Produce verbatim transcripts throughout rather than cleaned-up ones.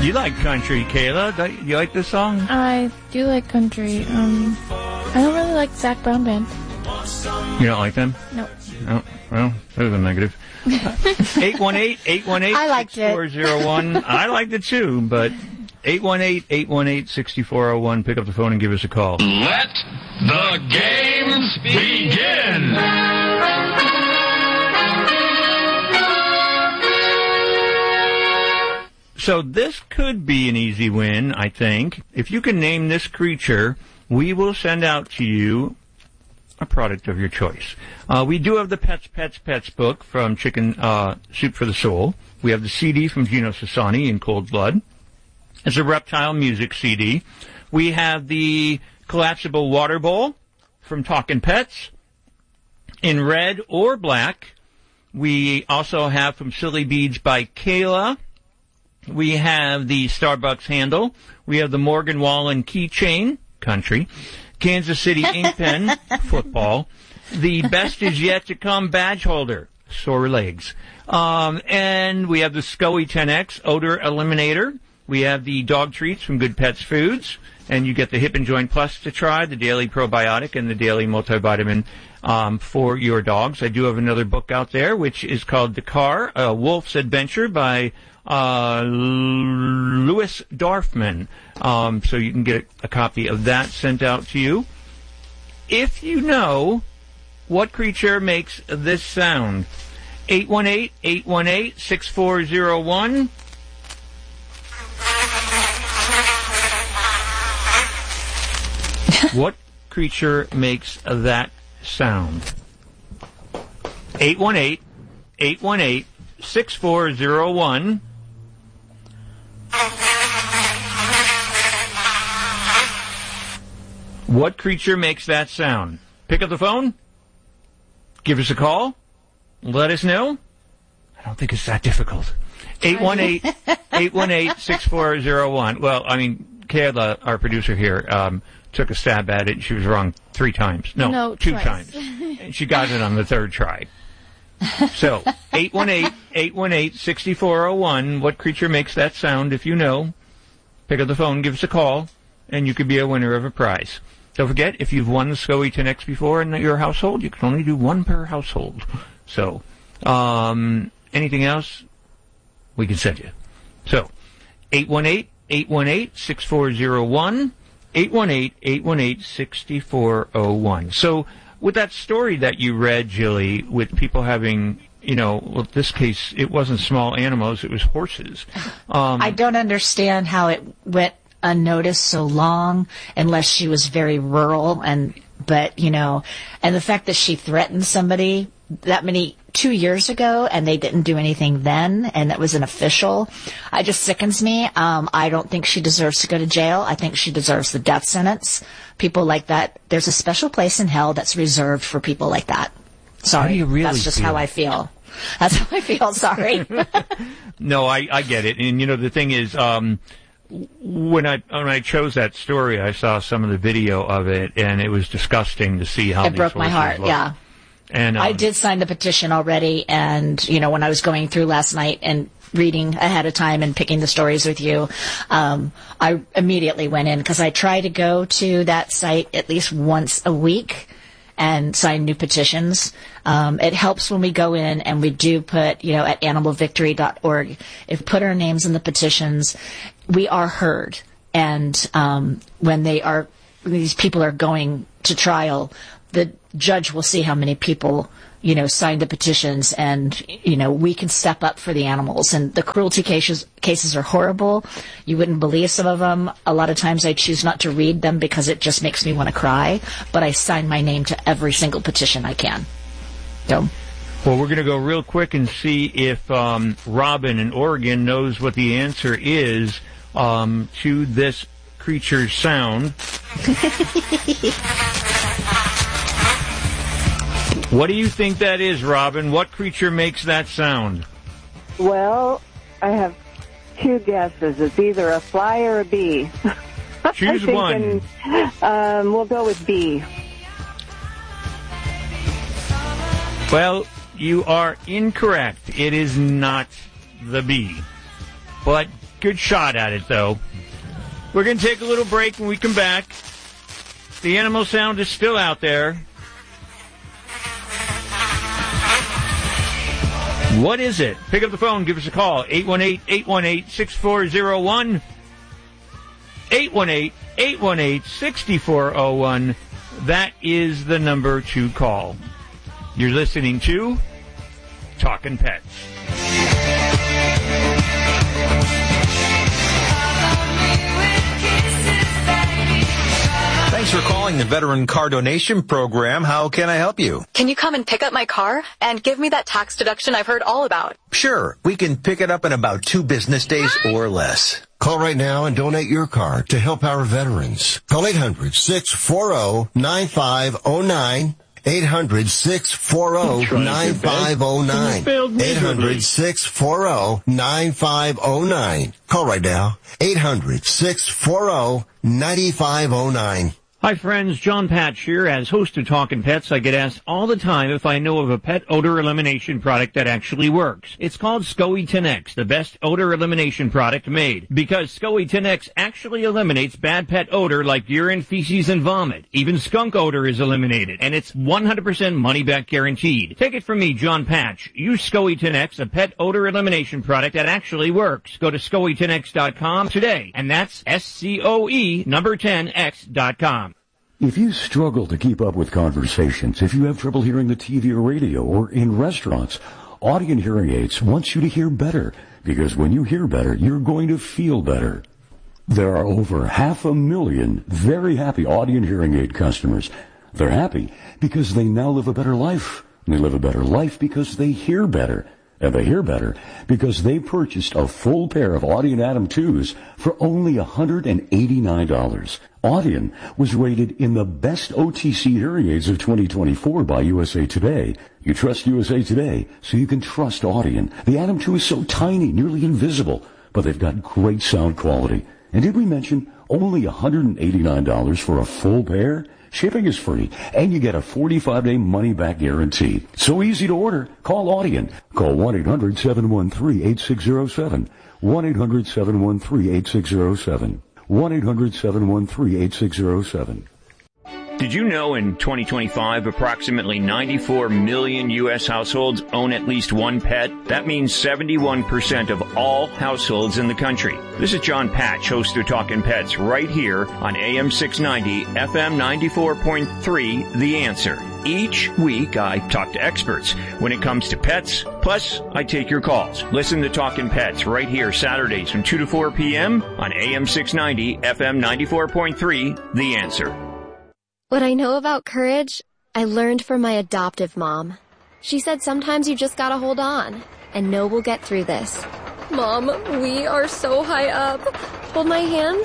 You like country, Kayla? Don't you like this song? I do like country. Um, I don't really like Zac Brown Band. You don't like them? No. Oh, well, there's a negative. eight one eight, eight one eight, six four zero one. I liked it too, but eight one eight, eight one eight, six four zero one. Pick up the phone and give us a call. Let the games begin! So this could be an easy win, I think. If you can name this creature, we will send out to you a product of your choice. Uh, we do have the Pets, Pets, Pets book from Chicken uh, Soup for the Soul. We have the C D from Gino Sassani in Cold Blood. It's a reptile music C D. We have the collapsible water bowl from Talkin' Pets in red or black. We also have from Silly Beads by Kayla. We have the Starbucks handle. We have the Morgan Wallen keychain, country. Kansas City ink pen, football. The Best Is Yet to Come badge holder, sore legs. Um, and we have the Scully ten X odor eliminator. We have the dog treats from Good Pets Foods. And you get the Hip and Joint Plus to try, the Daily Probiotic, and the Daily Multivitamin um, for your dogs. I do have another book out there, which is called Dakar, A Wolf's Adventure by uh, Louis Dorfman. Um, so you can get a, a copy of that sent out to you. If you know what creature makes this sound, eight one eight, eight one eight, six four zero one. What creature makes that sound? eight one eight, eight one eight, six four zero one. What creature makes that sound? Pick up the phone. Give us a call. Let us know. I don't think it's that difficult. eight one eight, eight one eight, six four zero one. Well, I mean, Kayla, our producer here, um, took a stab at it. She was wrong three times. No, no two twice. times. And she got it on the third try. So, eight one eight, eight one eight, six four zero one. What creature makes that sound? If you know, pick up the phone, give us a call, and you could be a winner of a prize. Don't forget, if you've won the SCOE ten X before in your household, you can only do one per household. So, um, anything else, we can send you. So, eight one eight, eight one eight, six four zero one. eight one eight, eight one eight, six four zero one. So, with that story that you read, Jilly, with people having, you know, well, in this case, it wasn't small animals, it was horses. Um, I don't understand how it went unnoticed so long, unless she was very rural, and, but, you know, and the fact that she threatened somebody that many, two years ago, and they didn't do anything then, and that was an official, it just sickens me. Um, I don't think she deserves to go to jail. I think she deserves the death sentence. People like that, there's a special place in hell that's reserved for people like that. Sorry. How do you really that's just feel? how I feel. That's how I feel, sorry. No, I, I get it. And, you know, the thing is, um, when I when I chose that story, I saw some of the video of it, and it was disgusting to see how it these broke my heart, look. yeah. And um, I did sign the petition already, and, you know, when I was going through last night and reading ahead of time and picking the stories with you, um, I immediately went in, because I try to go to that site at least once a week and sign new petitions. Um, it helps when we go in and we do put, you know, at animal victory dot org, if we put our names in the petitions, we are heard. And um, when they are, these people are going to trial, the judge will see how many people, you know, signed the petitions, and, you know, we can step up for the animals. And the cruelty cases cases are horrible. You wouldn't believe some of them. A lot of times I choose not to read them because it just makes me want to cry. But I sign my name to every single petition I can. So. Well, we're going to go real quick and see if um, Robin in Oregon knows what the answer is um, to this creature's sound. What do you think that is, Robin? What creature makes that sound? Well, I have two guesses. It's either a fly or a bee. Choose one. Um, we'll go with bee. Well, you are incorrect. It is not the bee. But good shot at it, though. We're going to take a little break when we come back. The animal sound is still out there. What is it? Pick up the phone. Give us a call. eight one eight, eight one eight, six four zero one. eight one eight, eight one eight, six four zero one. That is the number to call. You're listening to Talkin' Pets. Thanks for calling the Veteran Car Donation Program. How can I help you? Can you come and pick up my car and give me that tax deduction I've heard all about? Sure. We can pick it up in about two business days or less. Call right now and donate your car to help our veterans. Call eight hundred, six four zero, nine five zero nine. eight hundred, six four zero, nine five zero nine. eight hundred, six four zero, nine five zero nine. Call right now. eight hundred, six four zero, nine five zero nine. Hi, friends. John Patch here. As host of Talkin' Pets, I get asked all the time if I know of a pet odor elimination product that actually works. It's called SCOE ten X, the best odor elimination product made. Because SCOE ten X actually eliminates bad pet odor like urine, feces, and vomit. Even skunk odor is eliminated, and it's one hundred percent money-back guaranteed. Take it from me, John Patch. Use SCOE ten X, a pet odor elimination product that actually works. Go to scoe ten x dot com today, and that's S C O E number ten X dot com. If you struggle to keep up with conversations, if you have trouble hearing the T V or radio or in restaurants, Audient Hearing Aids wants you to hear better, because when you hear better, you're going to feel better. There are over half a million very happy Audient Hearing Aid customers. They're happy because they now live a better life. They live a better life because they hear better. And they hear better because they purchased a full pair of Audient Atom twos for only one hundred eighty-nine dollars. Audient was rated in the best O T C hearing aids of twenty twenty-four by U S A Today. You trust U S A Today, so you can trust Audient. The Atom two is so tiny, nearly invisible, but they've got great sound quality. And did we mention only one hundred eighty-nine dollars for a full pair? Shipping is free, and you get a forty-five day money-back guarantee. So easy to order. Call Audient. Call one eight hundred, seven one three, eight six zero seven. one eight hundred, seven one three, eight six zero seven. one eight hundred, seven one three, eight six zero seven. Did you know in twenty twenty-five, approximately ninety-four million U S households own at least one pet? That means seventy-one percent of all households in the country. This is John Patch, host of Talkin' Pets, right here on A M six ninety, F M ninety-four point three, The Answer. Each week, I talk to experts when it comes to pets, plus I take your calls. Listen to Talkin' Pets right here Saturdays from two to four p.m. on A M six ninety, F M ninety-four point three, The Answer. What I know about courage, I learned from my adoptive mom. She said sometimes you just gotta hold on and know we'll get through this. Mom, we are so high up. Hold my hand.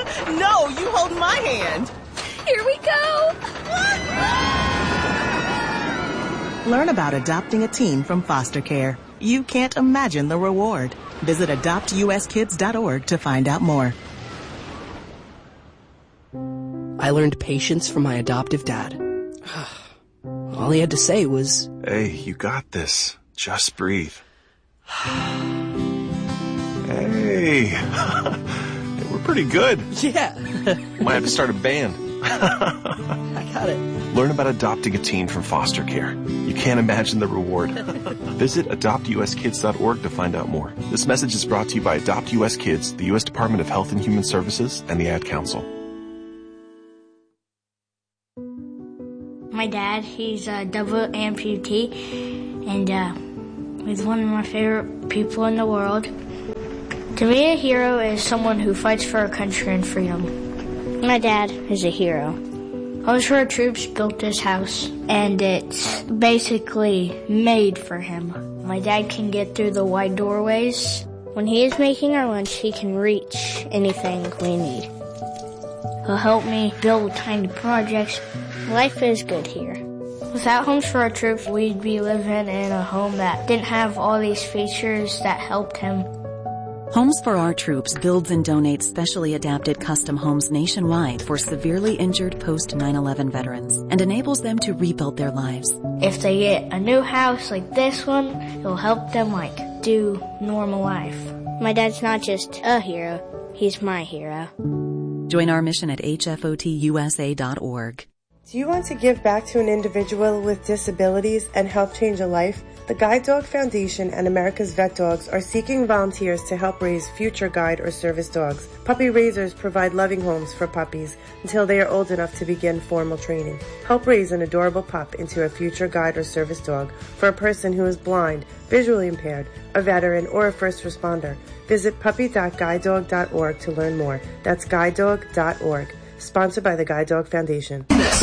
No, you hold my hand. Here we go. Learn about adopting a teen from foster care. You can't imagine the reward. Visit adopt U S kids dot org to find out more. I learned patience from my adoptive dad. All he had to say was, "Hey, you got this. Just breathe." Hey, we're pretty good. Yeah. Might have to start a band. I got it. Learn about adopting a teen from foster care. You can't imagine the reward. Visit adopt U S kids dot org to find out more. This message is brought to you by Adopt U S Kids, the U S Department of Health and Human Services, and the Ad Council. My dad, he's a double amputee, and uh, he's one of my favorite people in the world. To me, a hero is someone who fights for our country and freedom. My dad is a hero. Homes for Our Troops built this house, and it's basically made for him. My dad can get through the wide doorways. When he is making our lunch, he can reach anything we need. He'll help me build tiny projects. Life is good here. Without Homes for Our Troops, we'd be living in a home that didn't have all these features that helped him. Homes for Our Troops builds and donates specially adapted custom homes nationwide for severely injured post nine eleven veterans and enables them to rebuild their lives. If they get a new house like this one, it'll help them like do normal life. My dad's not just a hero, he's my hero. Join our mission at H F O T U S A dot org. Do you want to give back to an individual with disabilities and help change a life? The Guide Dog Foundation and America's Vet Dogs are seeking volunteers to help raise future guide or service dogs. Puppy raisers provide loving homes for puppies until they are old enough to begin formal training. Help raise an adorable pup into a future guide or service dog for a person who is blind, visually impaired, a veteran, or a first responder. Visit puppy dot guide dog dot org to learn more. That's guide dog dot org. Sponsored by the Guide Dog Foundation.